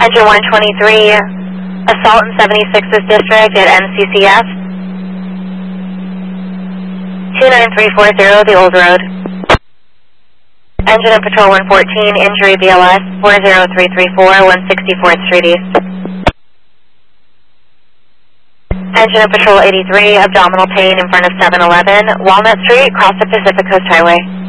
Engine 123, assault in 76th District at NCCF. 29340, the Old Road. Engine and Patrol 114, injury BLS 40334, 164th Street East. Engine and Patrol 83, abdominal pain in front of 711, Walnut Street, across the Pacific Coast Highway.